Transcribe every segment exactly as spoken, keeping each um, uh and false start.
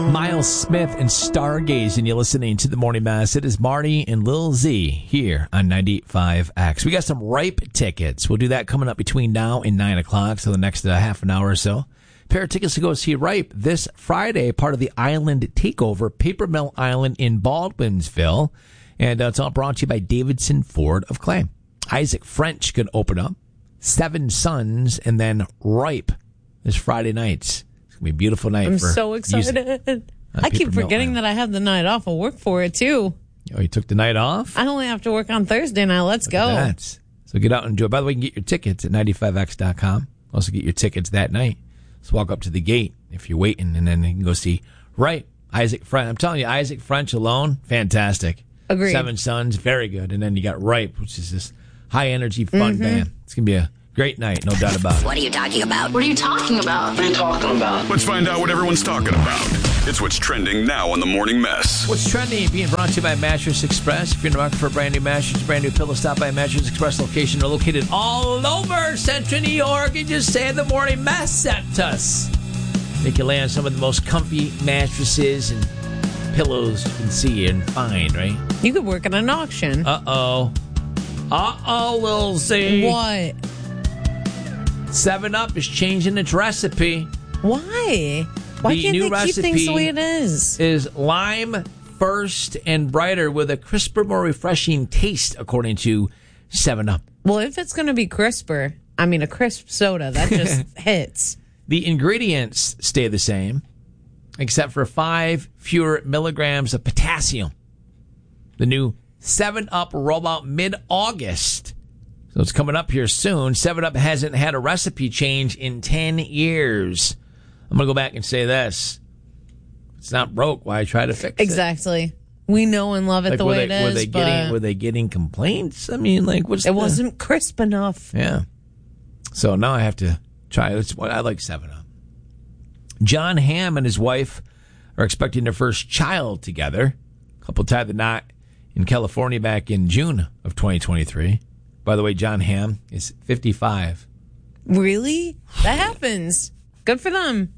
Miles Smith and Stargaze, and you're listening to The Morning Mass. It is Marty and Lil Z here on ninety-eight point five X. We got some Ripe tickets. We'll do that coming up between now and nine o'clock, so the next uh, half an hour or so. Pair of tickets to go see Ripe this Friday, part of the Island Takeover, Paper Mill Island in Baldwinsville. And uh, it's all brought to you by Davidson Ford of Clay. Isaac French can open up. Seven Sons, and then Ripe this Friday night. Be a beautiful night. I'm for so excited. I keep forgetting that I have the night off. I'll work for it too. Oh, you took the night off? I only have to work on Thursday now. Let's Look go. That. So get out and enjoy. By the way, you can get your tickets at ninety-five X dot com. Also get your tickets that night. Just walk up to the gate if you're waiting, and then you can go see Right. Isaac French. I'm telling you, Isaac French alone, fantastic. Agreed. Seven Sons, very good. And then you got Ripe, which is this high energy fun Mm-hmm. band. It's gonna be a great night, no doubt about it. What are you talking about? What are you talking about? What are you talking about? Let's find out what everyone's talking about. It's what's trending now on The Morning Mess. What's trending? Being brought to you by Mattress Express. If you're in the market for a brand new mattress, brand new pillow, stop by Mattress Express location. They're located all over Central New York. And just say The Morning Mess sent us. They can lay on some of the most comfy mattresses and pillows you can see and find, right? You could work at an auction. Uh-oh. Uh-oh, Lil Z. What? seven up is changing its recipe. Why? Why The can't new they keep things the recipe way it is? Is lime first and brighter with a crisper, more refreshing taste, according to seven up. Well, if it's going to be crisper, I mean, a crisp soda, that just hits. The ingredients stay the same, except for five fewer milligrams of potassium. The new seven up roll out mid-August. So it's coming up here soon. seven up hasn't had a recipe change in ten years. I'm going to go back and say this. It's not broke. Why try to fix it? Exactly. We know and love it Like, the were way they, it were is, they but getting, were they getting complaints? I mean, like, what's it the, wasn't crisp enough. Yeah. So now I have to try it. I like seven up. John Hamm and his wife are expecting their first child together. A couple tied the knot in California back in June of twenty twenty-three. By the way, John Hamm is fifty-five. Really? That happens. Good for them.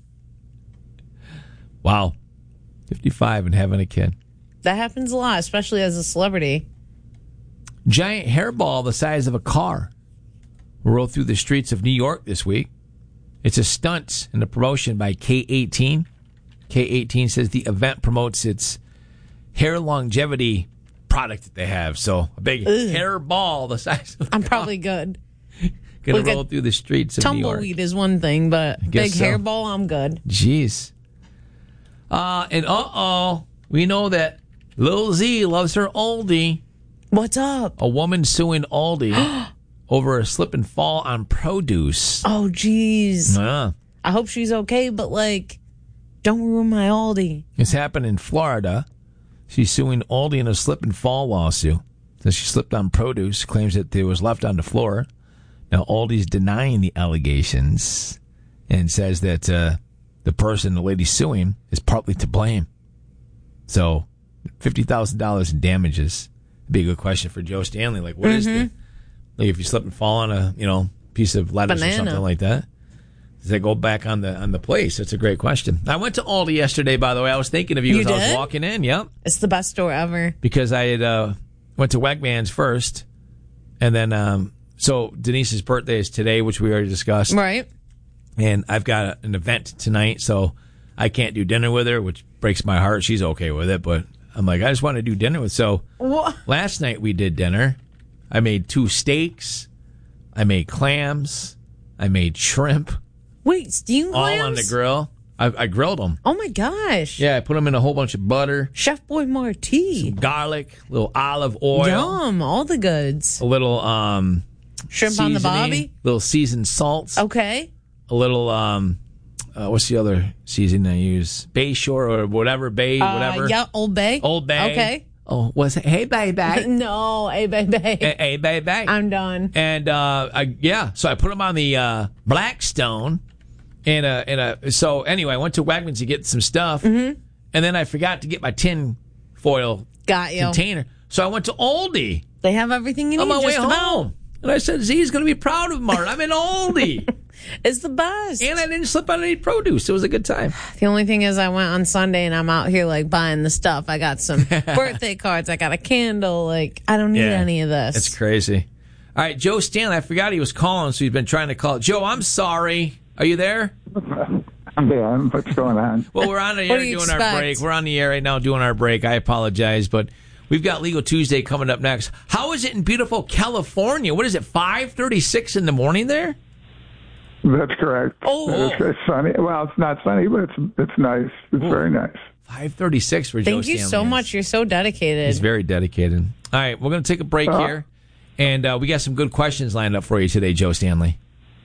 Wow. fifty-five and having a kid. That happens a lot, especially as a celebrity. Giant hairball the size of a car will roll through the streets of New York this week. It's a stunt and a promotion by K eighteen. K eighteen says the event promotes its hair longevity product that they have. So a big Ugh. hair ball the size of a I'm car. probably good. Gonna Look at roll through the streets of New York. Tumbleweed is one thing, but guess big so. hairball, I'm good. Jeez. Uh, and uh-oh, we know that Lil Z loves her oldie. What's up? A woman suing Aldi over a slip and fall on produce. Oh, jeez. Uh, I hope she's okay, but, like, don't ruin my Aldi. this happened in Florida. She's suing Aldi in a slip and fall lawsuit. Says she slipped on produce, claims that it was left on the floor. Now, Aldi's denying the allegations and says that uh, the person, the lady suing, is partly to blame. So, fifty thousand dollars in damages would be a good question for Joe Stanley. Like, what is the, like, if you slip and fall on a, you know, piece of lettuce Banana. or something like that, does that go back on the on the place? That's a great question. I went to Aldi yesterday, by the way. I was thinking of you, You as I was did? walking in. Yep. It's the best store ever. Because I had uh, went to Wegmans first, and then um, so Denise's birthday is today, which we already discussed, Right? and I've got a, an event tonight, so I can't do dinner with her, which breaks my heart. She's okay with it, but I'm like, I just want to do dinner with. So What? last night we did dinner. I made two steaks, I made clams, I made shrimp, Wait, steamed all clams? on the grill. I, I grilled them. Oh, my gosh. Yeah, I put them in a whole bunch of butter, Chef Boy Marty. garlic, little olive oil. Yum. All the goods. A little um, Shrimp on the seasoning, bobby? little seasoned salts, Okay. a little um, uh, what's the other seasoning I use? Bay Shore or whatever, Bay, Uh, whatever. yeah, Old Bay. Old Bay. Okay. Oh, what's it? Hey, baby. No, hey, baby. hey, hey, baby. I'm done. And uh, I, yeah, so I put them on the uh, Blackstone. And a, and a, so anyway, I went to Wegmans to get some stuff, Mm-hmm. and then I forgot to get my tin foil Got you. container. So I went to Aldi They have everything you need on my way just about. home. And I said, Z's going to be proud of Martin. I'm in Aldi. It's the best. And I didn't slip on any produce. It was a good time. The only thing is I went on Sunday and I'm out here like buying the stuff. I got some birthday cards. I got a candle. Like, I don't need Yeah. any of this. It's crazy. All right, Joe Stanley, I forgot he was calling, so he's been trying to call. Joe, I'm sorry. Are you there? I'm Dan. What's going on? Well, we're on the What air do you doing our expect? break. We're on the air right now doing our break. I apologize, but we've got Legal Tuesday coming up next. How is it in beautiful California? What is it, five thirty-six in the morning there? That's correct. Oh. It's, it's sunny. Well, it's not sunny, but it's it's nice. It's Oh. very nice. five thirty-six for Joe Thank you Stanley. so much. You're so dedicated. He's very dedicated. All right, we're going to take a break Uh, here, and uh, we got some good questions lined up for you today, Joe Stanley.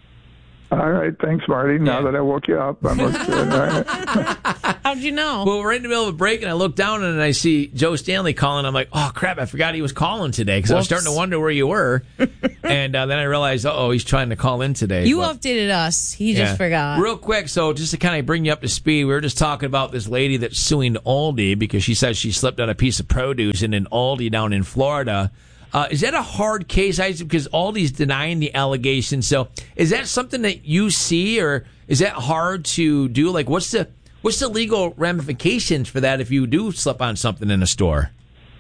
All right. Thanks, Marty. Now Yeah. that I woke you up, I'm okay. All right. How'd you know? Well, we're in the middle of a break, and I look down and I see Joe Stanley calling. I'm like, oh, crap, I forgot he was calling today because I was Whoops. starting to wonder where you were. and uh, then I realized, uh-oh, he's trying to call in today. you But- updated us. He Yeah. just forgot. Real quick, so just to kind of bring you up to speed, we were just talking about this lady that's suing Aldi because she says she slipped on a piece of produce in an Aldi down in Florida. Uh, is that a hard case, Isaac? Because Aldi's denying the allegation. So is that something that you see, or is that hard to do? Like, what's the what's the legal ramifications for that if you do slip on something in a store?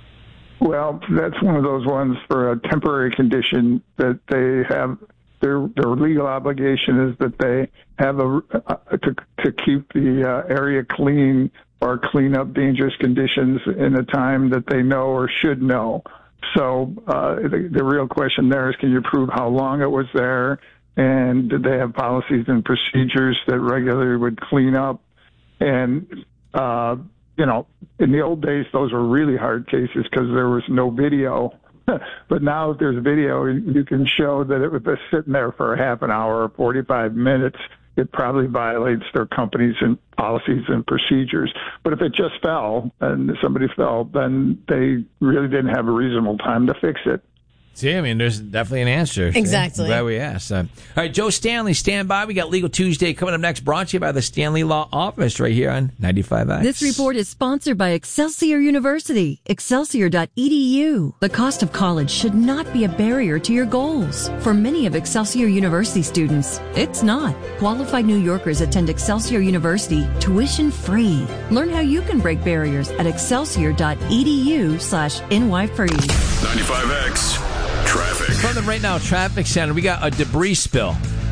Well, that's one of those ones for a temporary condition that they have. Their their legal obligation is that they have a uh, to to keep the uh, area clean or clean up dangerous conditions in a time that they know or should know. So uh, the, the real question there is, can you prove how long it was there, and did they have policies and procedures that regularly would clean up? And uh, you know, in the old days, those were really hard cases because there was no video. But now, if there's video, you can show that it was just sitting there for a half an hour or forty-five minutes. It probably violates their companies and policies and procedures. But if it just fell and somebody fell, then they really didn't have a reasonable time to fix it. See, I mean, there's definitely an answer. See? Exactly. I'm glad we asked. Uh, all right, Joe Stanley, stand by. We got Legal Tuesday coming up next, brought to you by the Stanley Law Office right here on ninety-five X. This report is sponsored by Excelsior University, excelsior dot e d u. The cost of college should not be a barrier to your goals. For many of Excelsior University students, it's not. Qualified New Yorkers attend Excelsior University tuition free. Learn how you can break barriers at excelsior dot e d u slash n y free. ninety-five X Traffic. From the Right Now Traffic Center, we got a debris spill.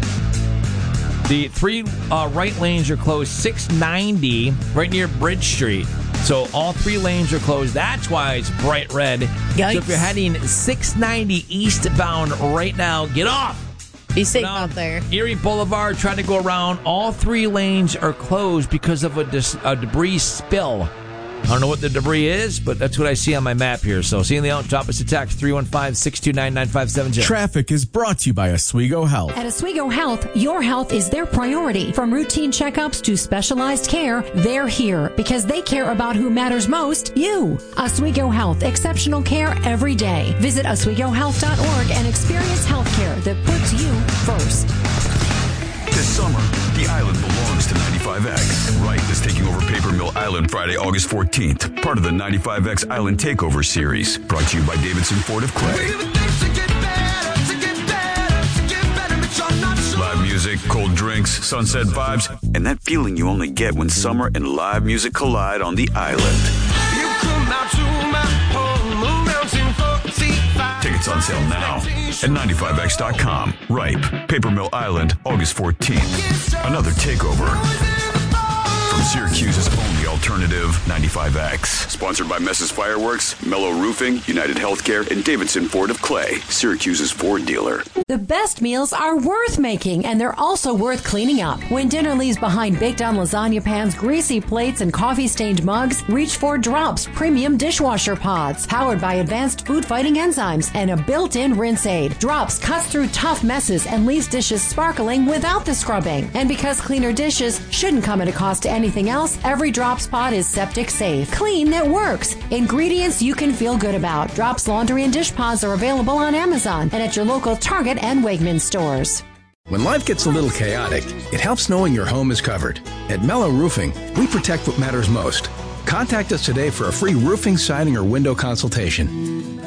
The three uh, right lanes are closed, six ninety, right near Bridge Street. So all three lanes are closed. That's why it's bright red. Yikes. So if you're heading six ninety eastbound right now, get off. Be safe Now, out there. Erie Boulevard, trying to go around. All three lanes are closed because of a, dis- a debris spill. I don't know what the debris is, but that's what I see on my map here. So see you in the out. Drop us a text, three one five, six two nine, nine five seven zero. Traffic is brought to you by Oswego Health. At Oswego Health, your health is their priority. From routine checkups to specialized care, they're here because they care about who matters most, you. Oswego Health, exceptional care every day. Visit oswego health dot org and experience health care that puts you first. This summer, the island belongs to ninety-five X. Wright is taking over Paper Mill Island Friday, August fourteenth. Part of the ninety-five X Island Takeover Series. Brought to you by Davidson Ford of Clay. Live music, cold drinks, sunset vibes, and that feeling you only get when summer and live music collide on the island. Tickets on sale now at ninety-five X dot com. Ripe, Paper Mill Island, August fourteenth. Another takeover. From Syracuse's only alternative, ninety-five X. Sponsored by Mess's Fireworks, Mellow Roofing, United Healthcare, and Davidson Ford of Clay, Syracuse's Ford dealer. The best meals are worth making, and they're also worth cleaning up. When dinner leaves behind baked-on lasagna pans, greasy plates, and coffee-stained mugs, reach for Drops Premium Dishwasher Pods, powered by advanced food-fighting enzymes and a built-in rinse aid. Drops cuts through tough messes and leaves dishes sparkling without the scrubbing. And because cleaner dishes shouldn't come at a cost to anything else, every Drops pod is septic safe. Clean that works. Ingredients you can feel good about. Drops Laundry and Dish Pods are available on Amazon and at your local Target and Wegmans stores. When life gets a little chaotic, it helps knowing your home is covered. At Mellow Roofing, we protect what matters most. Contact us today for a free roofing, siding, or window consultation.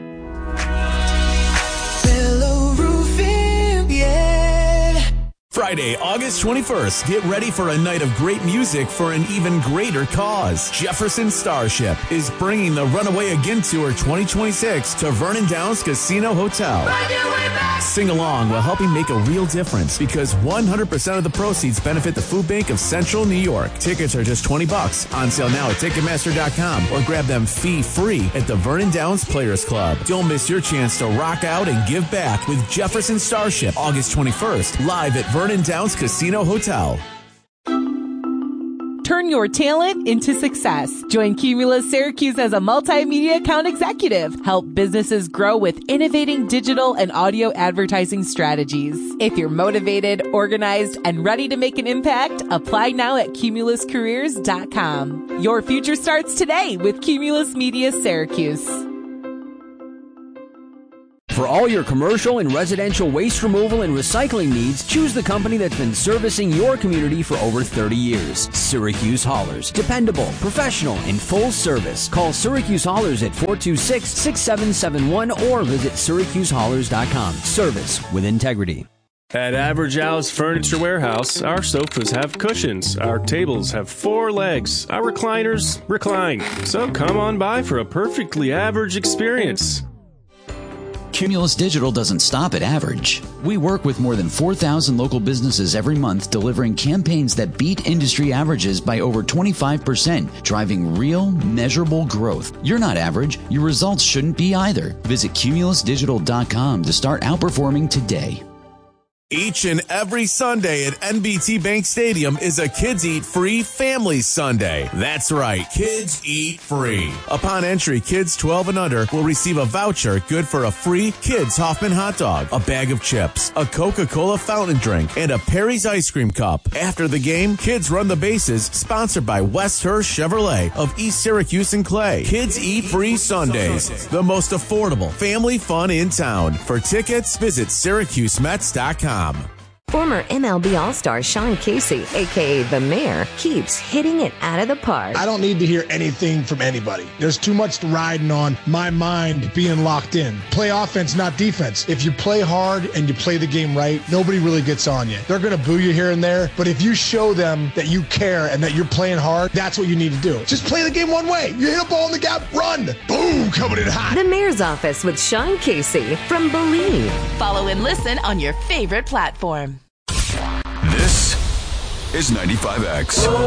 Friday Friday, August twenty-first, get ready for a night of great music for an even greater cause. Jefferson Starship is bringing the Runaway Again Tour twenty twenty-six to Vernon Downs Casino Hotel. Sing along while helping make a real difference because one hundred percent of the proceeds benefit the Food Bank of Central New York. Tickets are just twenty bucks. On sale now at Ticketmaster dot com or grab them fee-free at the Vernon Downs Players Club. Don't miss your chance to rock out and give back with Jefferson Starship, August twenty-first, live at Vernon Downs Casino Hotel. Turn your talent into success. Join Cumulus Syracuse as a multimedia account executive. Help businesses grow with innovating digital and audio advertising strategies. If you're motivated, organized, and ready to make an impact, apply now at cumulus careers dot com. Your future starts today with Cumulus Media Syracuse. For all your commercial and residential waste removal and recycling needs, choose the company that's been servicing your community for over thirty years. Syracuse Haulers. Dependable, professional, and full service. Call Syracuse Haulers at four two six, six seven seven one or visit syracuse haulers dot com. Service with integrity. At Average Al's Furniture Warehouse, our sofas have cushions, our tables have four legs, our recliners recline. So come on by for a perfectly average experience. Cumulus Digital doesn't stop at average. We work with more than four thousand local businesses every month, delivering campaigns that beat industry averages by over twenty-five percent, driving real, measurable growth. You're not average. Your results shouldn't be either. Visit cumulus digital dot com to start outperforming today. Each and every Sunday at N B T Bank Stadium is a Kids Eat Free Family Sunday. That's right, Kids Eat Free. Upon entry, kids twelve and under will receive a voucher good for a free Kids Hoffman hot dog, a bag of chips, a Coca-Cola fountain drink, and a Perry's ice cream cup. After the game, kids run the bases, sponsored by West Hurst Chevrolet of East Syracuse and Clay. Kids Eat Free Sundays, the most affordable family fun in town. For tickets, visit syracuse mets dot com. Former M L B All-Star Sean Casey, a k a. The Mayor, keeps hitting it out of the park. I don't need to hear anything from anybody. There's too much riding on my mind being locked in. Play offense, not defense. If you play hard and you play the game right, nobody really gets on you. They're going to boo you here and there, but if you show them that you care and that you're playing hard, that's what you need to do. Just play the game one way. You hit a ball in the gap, run. Boom, coming in hot. The Mayor's Office with Sean Casey from Believe. Follow and listen on your favorite platform. This is ninety-five X.